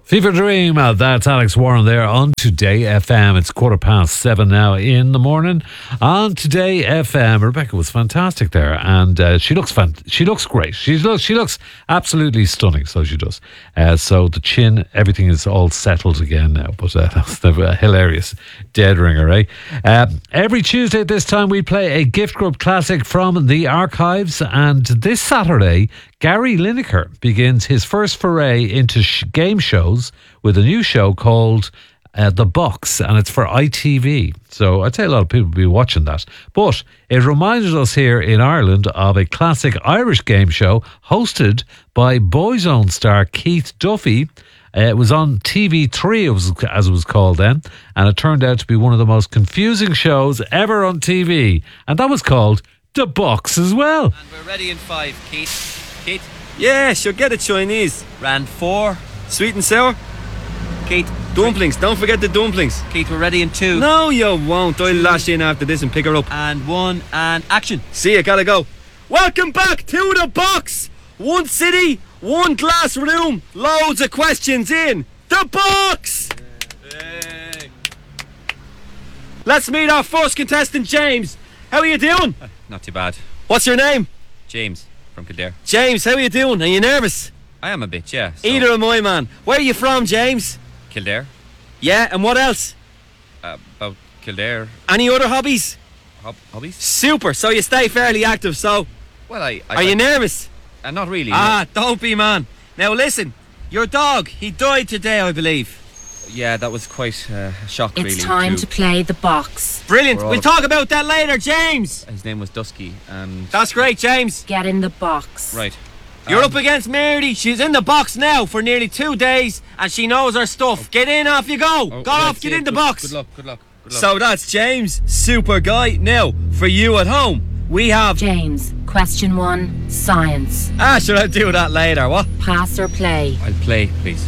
Fever Dream, that's Alex Warren there on Today FM. It's 7:15 now in the morning. On Today FM, Rebecca was fantastic there, and she looks great. She looks absolutely stunning, so she does. So the chin, everything is all settled again now, but that's the hilarious dead ringer, eh? Every Tuesday at this time we play a gift group classic from the archives, and this Saturday Gary Lineker begins his first foray into game shows with a new show called The Box, and it's for ITV. So I'd say a lot of people will be watching that. But it reminded us here in Ireland of a classic Irish game show hosted by Boyzone star Keith Duffy. It was on TV3, as it was called then, and it turned out to be one of the most confusing shows ever on TV. And that was called The Box as well. And we're ready in 5, Keith. Keith? Yeah, sure, get it Chinese. Round 4. Sweet and sour? Keith. Dumplings, don't forget the dumplings. Keith, we're ready in 2. No, you won't. I'll lash in after this and pick her up. And 1, and action. See you, gotta go. Welcome back to The Box. One city, one glass room, loads of questions in The Box. Hey. Let's meet our first contestant, James. How are you doing? Not too bad. What's your name? James from Kildare. James, how are you doing? Are you nervous? I am a bit, yeah. So. Either am I, man. Where are you from, James? Kildare. Yeah, and what else? About Kildare. Any other hobbies? Hobbies? Super, so you stay fairly active, so... Well, Are you nervous? Not really. No. Don't be, man. Now listen, your dog, he died today, I believe. Yeah, that was quite a shock, really. It's time to play The Box. Brilliant, we'll talk about that later, James. His name was Dusky, and... That's great, James. Get in the box. Right. You're up against Mary. She's in the box now for nearly 2 days, and she knows her stuff. Get in, off you go. Go off, get in the box. Good luck. So that's James, super guy. Now, for you at home, we have... James, question 1, science. Sure, I'll do that later, what? Pass or play? I'll play, please.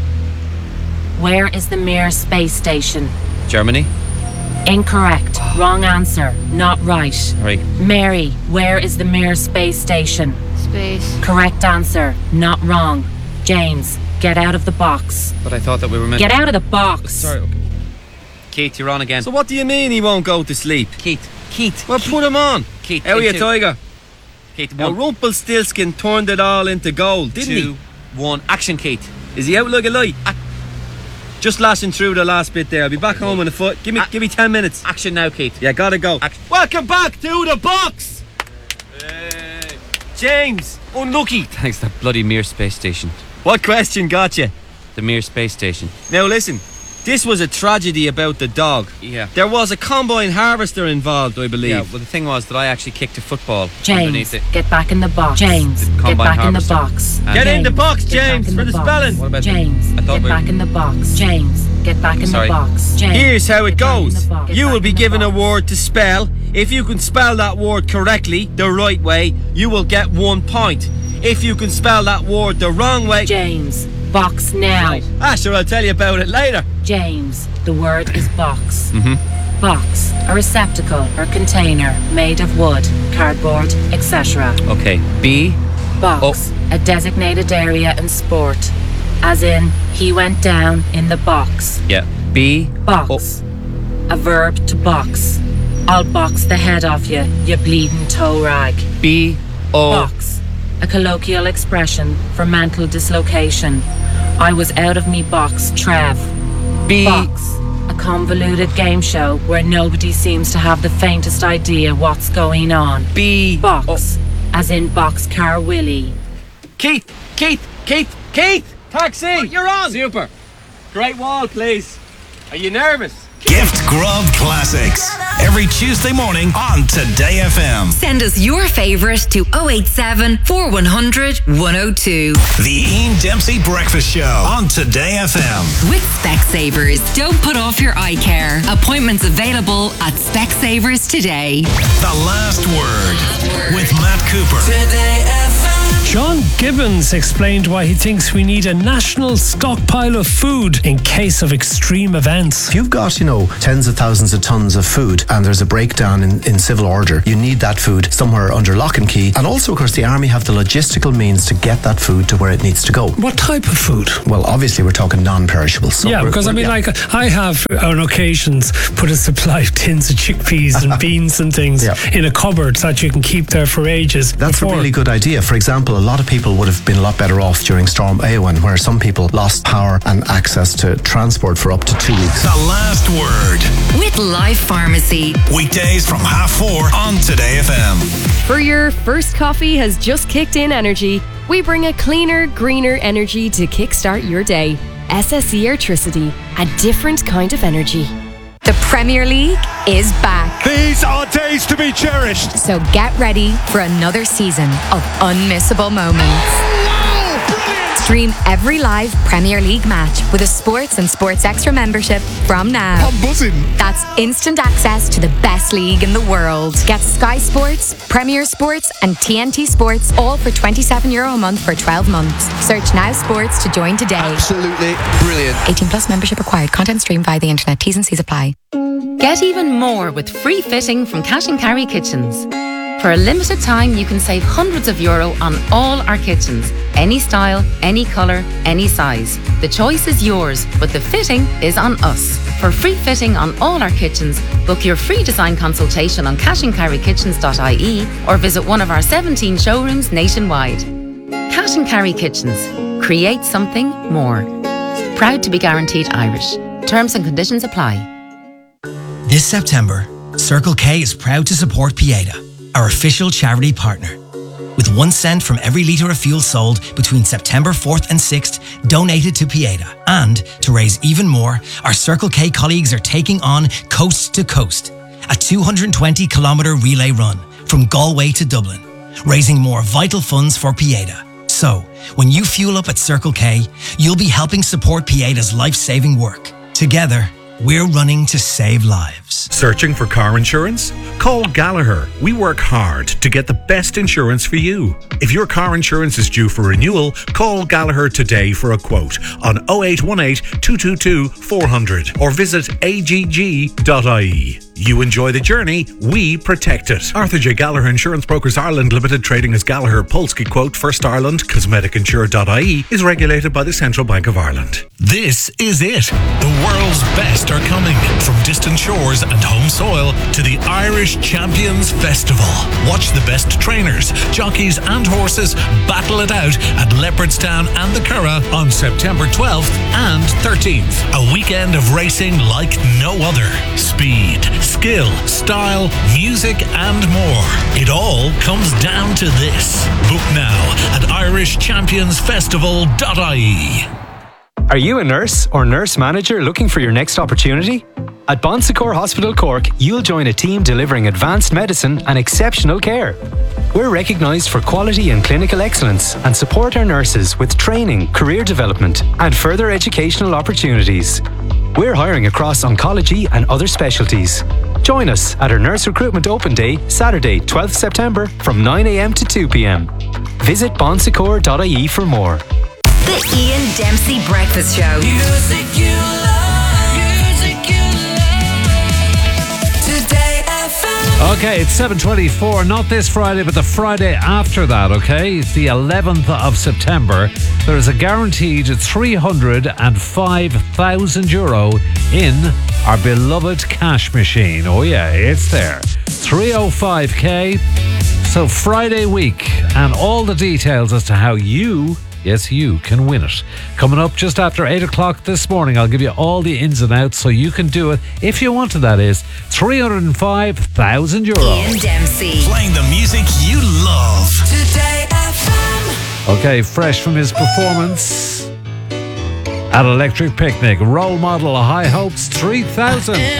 Where is the Mir space station? Germany. Incorrect. Wrong answer. Not right. Right. Mary, where is the Mir space station? Space. Correct answer. Not wrong. James, get out of the box. But I thought that we were meant... Get out of the box. Sorry, okay. Keith, you're on again. So what do you mean he won't go to sleep? Keith. Well, put him on. Keith. How are you, Tiger? Keith, Now, 1, Rumpelstiltskin turned it all into gold, didn't 2, 1, action, Keith. he? Is he out like a light? Just lashing through the last bit there. I'll be back home in a foot. Give me 10 minutes. Action now, Keith. Yeah, gotta go. Welcome back to The Box. Hey. James, unlucky. Thanks, that bloody Mir space station. What question got you? The Mir space station. Now listen, this was a tragedy about the dog. Yeah. There was a combine harvester involved, I believe. Yeah, well, the thing was that I actually kicked a football underneath James, it. get back in the box. James, The get combine back in the harvester. box. And- Get in the James, box, get back James, in for the box. spelling. What about James, I thought get we were- back in the box. James, get back in Sorry. the box. James, Here's how it get back in goes. the box. You Get will back be in the given a box. word to spell. If you can spell that word correctly, the right way, you will get 1 point. If you can spell that word the wrong way... James, box now. Sure, I'll tell you about it later. James, the word is box. Box, a receptacle or container made of wood, cardboard, etc. Okay, B. Box, a designated area in sport. As in, he went down in the box. Yeah. B. Box, a verb to box. I'll box the head off you, you bleeding toe rag. B. O. Box, a colloquial expression for mental dislocation. I was out of me box, Trev. B. Box, a convoluted game show where nobody seems to have the faintest idea what's going on. B. Box, as in Boxcar Willie. Keith! Taxi! You're on! Super. Great wall, please. Are you nervous? Gift Grub Classics. Every Tuesday morning on Today FM. Send us your favourite to 087 4100 102. The Ian Dempsey Breakfast Show on Today FM. With Specsavers. Don't put off your eye care. Appointments available at Specsavers today. The Last Word with Matt Cooper. Today FM. John Gibbons explained why he thinks we need a national stockpile of food in case of extreme events. If you've got, tens of thousands of tons of food and there's a breakdown in civil order, you need that food somewhere under lock and key. And also, of course, the Army have the logistical means to get that food to where it needs to go. What type of food? Well, obviously, we're talking non-perishables. So because I have on occasions put a supply of tins of chickpeas and beans and things in a cupboard that you can keep there for ages. That's a really good idea. For example, a lot of people would have been a lot better off during Storm Éowyn, where some people lost power and access to transport for up to 2 weeks. The last word. With Life Pharmacy. Weekdays from 4:30 on Today FM. For your first coffee has just kicked in energy, we bring a cleaner, greener energy to kickstart your day. SSE Airtricity, a different kind of energy. The Premier League is back. These are days to be cherished. So get ready for another season of unmissable moments. Stream every live Premier League match with a Sports and Sports Extra membership from now. I'm buzzing. That's instant access to the best league in the world. Get Sky Sports, Premier Sports and TNT Sports all for €27 a month for 12 months. Search Now Sports to join today. Absolutely brilliant. 18 plus membership required. Content streamed via the internet. T's and C's apply. Get even more with free fitting from Cash & Carry Kitchens. For a limited time, you can save hundreds of euro on all our kitchens. Any style, any colour, any size. The choice is yours, but the fitting is on us. For free fitting on all our kitchens, book your free design consultation on cashandcarrykitchens.ie or visit one of our 17 showrooms nationwide. Cash & Carry Kitchens. Create something more. Proud to be guaranteed Irish. Terms and conditions apply. This September, Circle K is proud to support Pieta, our official charity partner. With 1 cent from every litre of fuel sold between September 4th and 6th donated to Pieta. And to raise even more, our Circle K colleagues are taking on Coast to Coast, a 220-kilometre relay run from Galway to Dublin, raising more vital funds for Pieta. So, when you fuel up at Circle K, you'll be helping support Pieta's life-saving work. Together, we're running to save lives. Searching for car insurance? Call Gallagher. We work hard to get the best insurance for you. If your car insurance is due for renewal, call Gallagher today for a quote on 0818 222 400 or visit agg.ie. You enjoy the journey, we protect it. Arthur J. Gallagher Insurance Brokers Ireland Limited, trading as Gallagher Polski Quote First Ireland, cosmeticinsure.ie, is regulated by the Central Bank of Ireland. This is it. The world's best are coming. From distant shores and home soil to the Irish Champions Festival. Watch the best trainers, jockeys and horses battle it out at Leopardstown and the Curragh on September 12th and 13th. A weekend of racing like no other. Speed, skill, style, music and more. It all comes down to this. Book now at irishchampionsfestival.ie. Are you a nurse or nurse manager looking for your next opportunity? At Bon Secours Hospital Cork, you'll join a team delivering advanced medicine and exceptional care. We're recognised for quality and clinical excellence and support our nurses with training, career development and further educational opportunities. We're hiring across oncology and other specialties. Join us at our Nurse Recruitment Open Day, Saturday, 12th September from 9 a.m. to 2 p.m. Visit bonsecours.ie for more. The Ian Dempsey Breakfast Show. Music you love, music you love. Today FM. Okay, it's 7:24. Not this Friday, but the Friday after that, okay? It's the 11th of September. There is a guaranteed €305,000 in our beloved cash machine. Oh yeah, it's there. 305k. So Friday week, and all the details as to how you... Yes, you can win it. Coming up just after 8 o'clock this morning, I'll give you all the ins and outs so you can do it if you want to, that is. €305,000. Ian Dempsey. Playing the music you love. Today FM. Okay, fresh from his performance at Electric Picnic, role model High Hopes 3000.